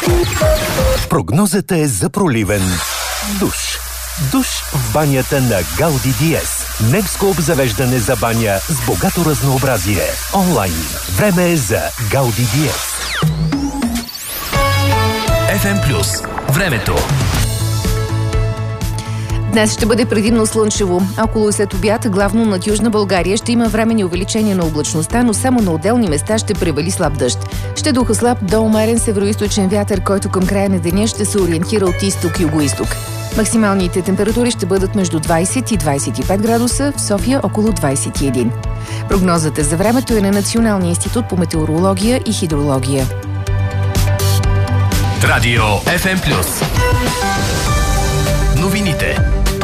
Прогнозата е за проливен душ. Душ в банята на Гауди Диез. Немско обзавеждане за баня с богато разнообразие. Онлайн. Време е за Гауди Диез. FM+. Времето. Днес ще бъде предимно слънчево. Около и след обяд, главно над Южна България, ще има временни увеличения на облачността, но само на отделни места ще превали слаб дъжд. Ще духа слаб до умерен североизточен вятър, който към края на деня ще се ориентира от изток-югоизток. Максималните температури ще бъдат между 20 и 25 градуса, в София около 21. Прогнозата за времето е на Националния институт по метеорология и хидрология. Радио FM+. Новините.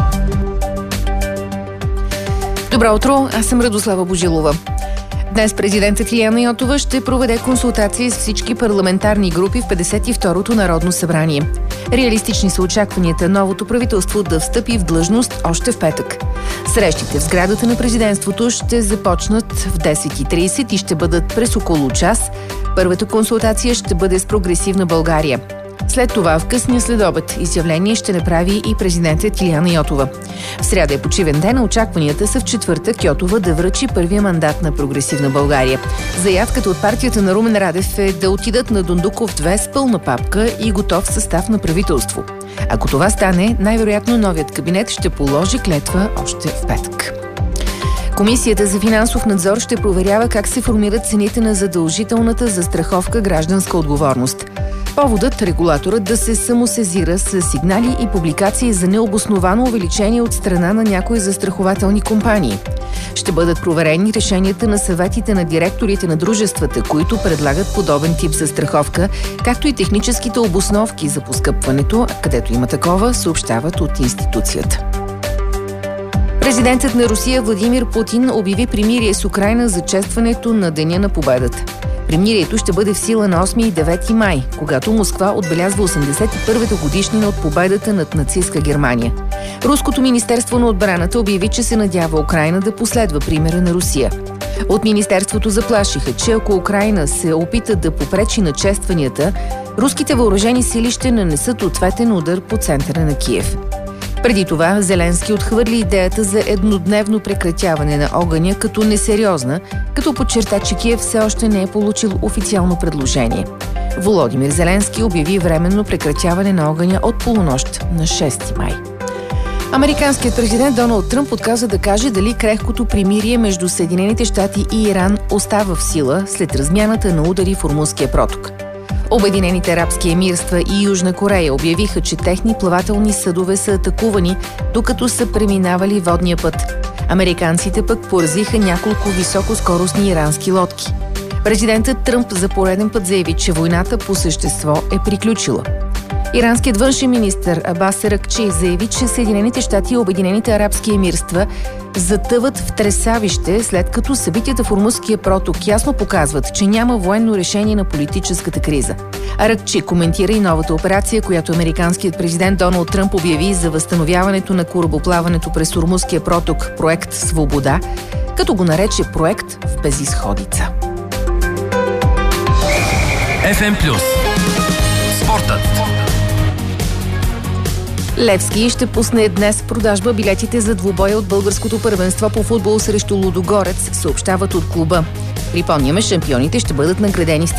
Добро утро, аз съм Радослава Божилова. Днес президентът Илияна Йотова ще проведе консултации с всички парламентарни групи в 52-то Народно събрание. Реалистични са очакванията новото правителство да встъпи в длъжност още в петък. Срещите в сградата на президентството ще започнат в 10:30 и ще бъдат през около час. Първата консултация ще бъде с Прогресивна България. След това в късния следобед изявление ще направи и президентът Илияна Йотова. В сряда е почивен ден, а очакванията са в четвъртък Йотова да връчи първия мандат на Прогресивна България. Заявката от партията на Румен Радев е да отидат на Дондуков 2 с пълна папка и готов състав на правителство. Ако това стане, най-вероятно новият кабинет ще положи клетва още в петък. Комисията за финансов надзор ще проверява как се формират цените на задължителната застраховка гражданска отговорност. Поводът регулаторът да се самосезира с сигнали и публикации за необосновано увеличение от страна на някои застрахователни компании. Ще бъдат проверени решенията на съветите на директорите на дружествата, които предлагат подобен тип застраховка, както и техническите обосновки за поскъпването, където има такова, съобщават от институцията. Президентът на Русия Владимир Путин обяви примирие с Украйна за честването на Деня на победата. Примирието ще бъде в сила на 8 и 9 май, когато Москва отбелязва 81-та годишнина от победата над нацистска Германия. Руското министерство на отбраната обяви, че се надява Украйна да последва примера на Русия. От министерството заплашиха, че ако Украйна се опита да попречи на честванията, руските въоръжени сили ще нанесат ответен удар по центъра на Киев. Преди това Зеленски отхвърли идеята за еднодневно прекратяване на огъня като несериозна, като подчерта, че Киев все още не е получил официално предложение. Володимир Зеленски обяви временно прекратяване на огъня от полунощ на 6 май. Американският президент Доналд Тръмп отказа да каже дали крехкото примирие между Съединените щати и Иран остава в сила след размяната на удари в Ормузския проток. Обединените арабски емирства и Южна Корея обявиха, че техни плавателни съдове са атакувани, докато са преминавали водния път. Американците пък поразиха няколко високоскоростни ирански лодки. Президентът Тръмп за пореден път заяви, че войната по същество е приключила. Иранският външен министър Абас Аракчи заяви, че Съединените щати и Обединените арабски емирства затъват в тресавище, след като събитията в Ормузския проток ясно показват, че няма военно решение на политическата криза. Аракчи коментира и новата операция, която американският президент Доналд Тръмп обяви за възстановяването на корабоплаването през Ормузския проток, проект Свобода, като го нарече проект в безизходица. FM+. Спортът. Левски ще пусне днес в продажба билетите за двубоя от българското първенство по футбол срещу Лудогорец, съобщават от клуба. Припомняме, шампионите ще бъдат наградени с